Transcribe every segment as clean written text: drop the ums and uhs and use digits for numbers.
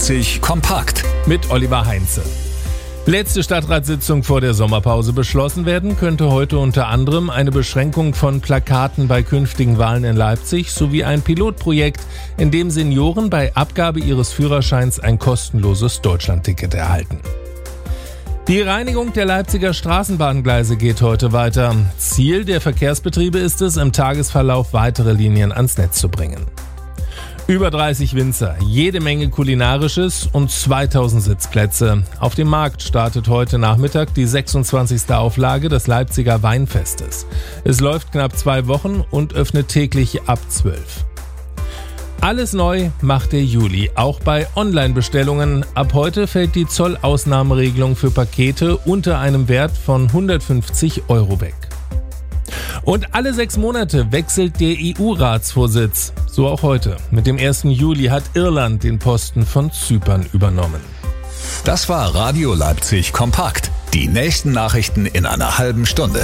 Leipzig kompakt mit Oliver Heinze. Letzte Stadtratssitzung vor der Sommerpause. Beschlossen werden könnte heute unter anderem eine Beschränkung von Plakaten bei künftigen Wahlen in Leipzig sowie ein Pilotprojekt, in dem Senioren bei Abgabe ihres Führerscheins ein kostenloses Deutschlandticket erhalten. Die Reinigung der Leipziger Straßenbahngleise geht heute weiter. Ziel der Verkehrsbetriebe ist es, im Tagesverlauf weitere Linien ans Netz zu bringen. Über 30 Winzer, jede Menge Kulinarisches und 2000 Sitzplätze. Auf dem Markt startet heute Nachmittag die 26. Auflage des Leipziger Weinfestes. Es läuft knapp 2 Wochen und öffnet täglich ab 12. Alles neu macht der Juli, auch bei Online-Bestellungen. Ab heute fällt die Zollausnahmeregelung für Pakete unter einem Wert von 150 € weg. Und alle 6 Monate wechselt der EU-Ratsvorsitz. So auch heute. Mit dem 1. Juli hat Irland den Posten von Zypern übernommen. Das war Radio Leipzig kompakt. Die nächsten Nachrichten in einer halben Stunde.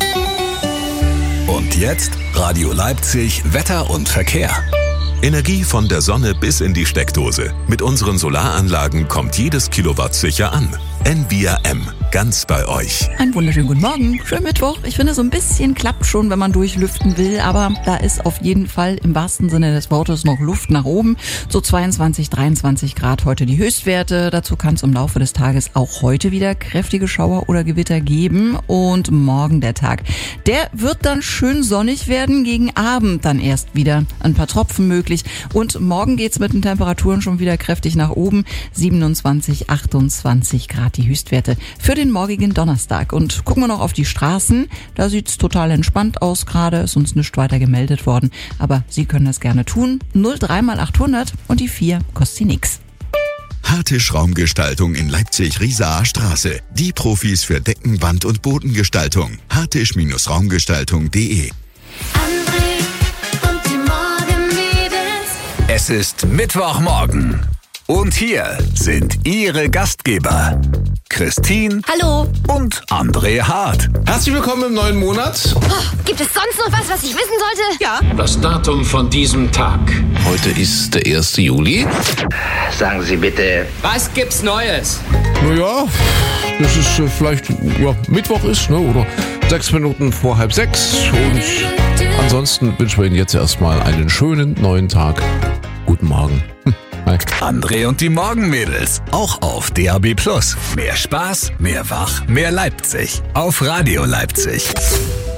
Und jetzt Radio Leipzig Wetter und Verkehr. Energie von der Sonne bis in die Steckdose. Mit unseren Solaranlagen kommt jedes Kilowatt sicher an. NVRM, ganz bei euch. Einen wunderschönen guten Morgen. Schönen Mittwoch. Ich finde, so ein bisschen klappt schon, wenn man durchlüften will. Aber da ist auf jeden Fall im wahrsten Sinne des Wortes noch Luft nach oben. So 22, 23 Grad heute die Höchstwerte. Dazu kann es im Laufe des Tages auch heute wieder kräftige Schauer oder Gewitter geben. Und morgen der Tag. Der wird dann schön sonnig werden. Gegen Abend dann erst wieder ein paar Tropfen möglich. Und morgen geht's mit den Temperaturen schon wieder kräftig nach oben. 27, 28 Grad die Höchstwerte für den morgigen Donnerstag. Und gucken wir noch auf die Straßen. Da sieht's total entspannt aus gerade. Ist uns nicht weiter gemeldet worden. Aber Sie können das gerne tun. 03 mal 800 und die 4 kostet Sie nix. Hartisch Raumgestaltung in Leipzig-Riesaer Straße. Die Profis für Decken, Wand- und Bodengestaltung. hartisch-raumgestaltung.de. Es ist Mittwochmorgen. Und hier sind Ihre Gastgeber, Christine. Hallo. Und André Hart. Herzlich willkommen im neuen Monat. Oh, gibt es sonst noch was ich wissen sollte? Ja. Das Datum von diesem Tag. Heute ist der 1. Juli. Sagen Sie bitte. Was gibt's Neues? Naja, das ist vielleicht Mittwoch ist, ne? Oder 6 Minuten vor 5:30. Und ansonsten wünschen wir Ihnen jetzt erstmal einen schönen neuen Tag. Guten Morgen. Hi. André und die Morgenmädels. Auch auf DAB+. Mehr Spaß, mehr Wach, mehr Leipzig. Auf Radio Leipzig.